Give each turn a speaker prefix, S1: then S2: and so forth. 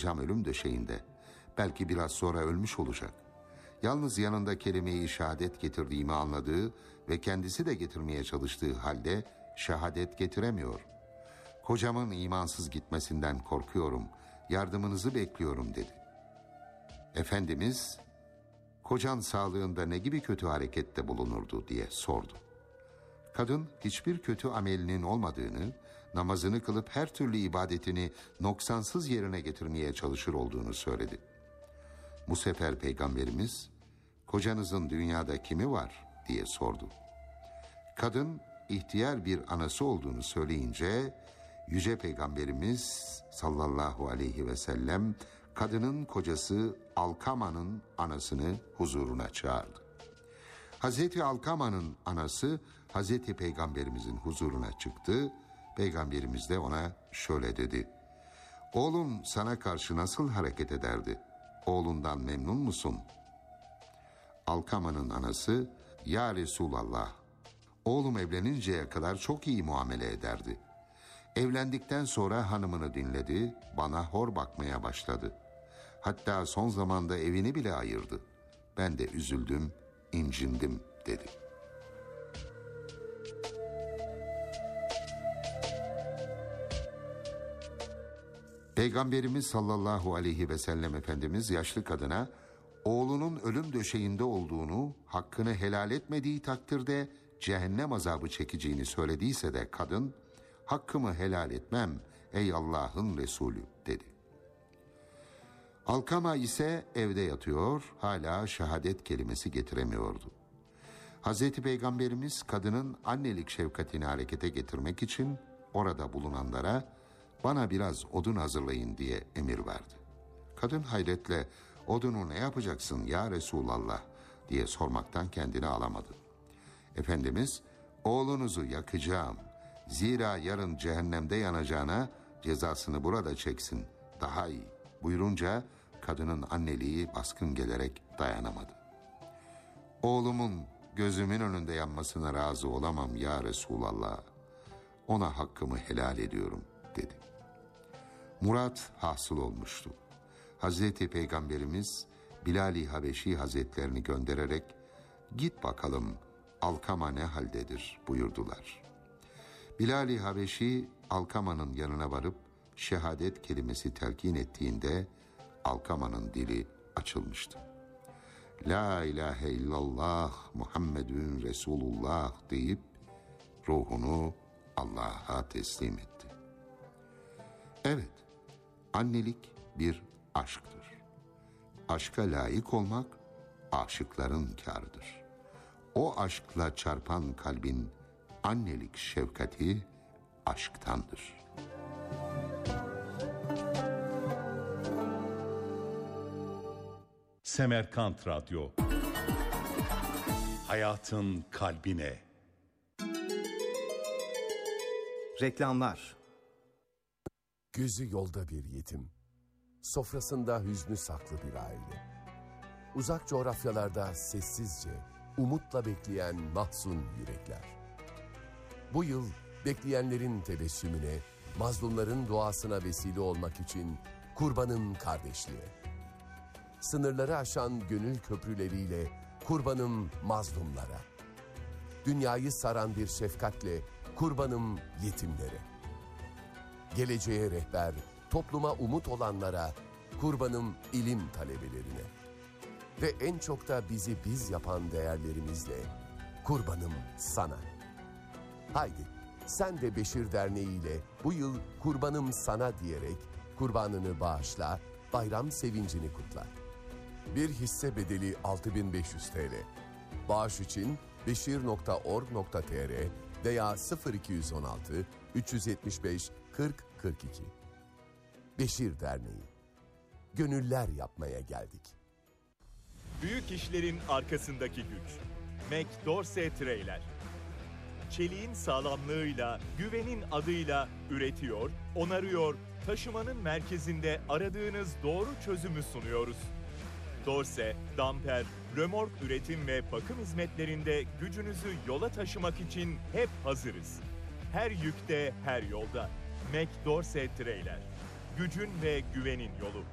S1: Kocam ölüm döşeğinde. Belki biraz sonra ölmüş olacak. Yalnız yanında kelime-i şehadet getirdiğimi anladığı ve kendisi de getirmeye çalıştığı halde şehadet getiremiyor. Kocamın imansız gitmesinden korkuyorum, yardımınızı bekliyorum dedi. Efendimiz, kocan sağlığında ne gibi kötü harekette bulunurdu diye sordu. Kadın hiçbir kötü amelinin olmadığını, namazını kılıp her türlü ibadetini noksansız yerine getirmeye çalışır olduğunu söyledi. Bu sefer Peygamberimiz, kocanızın dünyada kimi var diye sordu. Kadın ihtiyar bir anası olduğunu söyleyince, Yüce Peygamberimiz sallallahu aleyhi ve sellem kadının kocası Alkama'nın anasını huzuruna çağırdı. Hazreti Alkama'nın anası Hazreti Peygamberimizin huzuruna çıktı. Peygamberimiz de ona şöyle dedi: "Oğlun sana karşı nasıl hareket ederdi? Oğlundan memnun musun?" Alkama'nın anası, "Ya Resulallah, oğlum evleninceye kadar çok iyi muamele ederdi. Evlendikten sonra hanımını dinledi, bana hor bakmaya başladı. Hatta son zamanda evini bile ayırdı. Ben de üzüldüm, incindim" dedi. Peygamberimiz sallallahu aleyhi ve sellem Efendimiz yaşlı kadına oğlunun ölüm döşeğinde olduğunu, hakkını helal etmediği takdirde cehennem azabı çekeceğini söylediyse de kadın, "Hakkımı helal etmem ey Allah'ın Resulü" dedi. Alkama ise evde yatıyor, hala şehadet kelimesi getiremiyordu. Hazreti Peygamberimiz kadının annelik şefkatini harekete getirmek için orada bulunanlara "Bana biraz odun hazırlayın" diye emir verdi. Kadın hayretle "Odunu ne yapacaksın ya Resulallah?" diye sormaktan kendini alamadı. Efendimiz, "Oğlunuzu yakacağım. Zira yarın cehennemde yanacağına cezasını burada çeksin. Daha iyi" buyurunca kadının anneliği baskın gelerek dayanamadı. "Oğlumun gözümün önünde yanmasına razı olamam ya Resulallah. Ona hakkımı helal ediyorum" dedi. Murat hasıl olmuştu. Hazreti Peygamberimiz Bilal-i Habeşi Hazretlerini göndererek "Git bakalım Alkama ne haldedir" buyurdular. Bilal-i Habeşi Alkama'nın yanına varıp şehadet kelimesi telkin ettiğinde Alkama'nın dili açılmıştı. "La ilahe illallah Muhammedun Resulullah" deyip ruhunu Allah'a teslim etti. Evet, annelik bir aşktır. Aşka layık olmak aşıkların kârıdır. O aşkla çarpan kalbin annelik şefkati aşktandır.
S2: Semerkant Radyo, hayatın kalbine.
S3: Reklamlar.
S4: Gözü yolda bir yetim, sofrasında hüznü saklı bir aile. Uzak coğrafyalarda sessizce, umutla bekleyen mahzun yürekler. Bu yıl bekleyenlerin tebessümüne, mazlumların duasına vesile olmak için Kurbanım Kardeşliğe. Sınırları aşan gönül köprüleriyle kurbanım mazlumlara. Dünyayı saran bir şefkatle kurbanım yetimlere. Geleceğe rehber, topluma umut olanlara, kurbanım ilim talebelerine. Ve en çok da bizi biz yapan değerlerimizle kurbanım sana. Haydi sen de Beşir Derneği ile bu yıl kurbanım sana diyerek kurbanını bağışla, bayram sevincini kutla. Bir hisse bedeli 6.500 TL. Bağış için beşir.org.tr veya 0216 375 40 42. Beşir Derneği. Gönüller yapmaya geldik.
S5: Büyük işlerin arkasındaki güç. McDorsey Trailer. Çeliğin sağlamlığıyla, güvenin adıyla üretiyor, onarıyor, taşımanın merkezinde aradığınız doğru çözümü sunuyoruz. Dorse, damper, römork üretim ve bakım hizmetlerinde gücünüzü yola taşımak için hep hazırız. Her yükte, her yolda. McDorsey Trailer. Gücün ve güvenin yolu.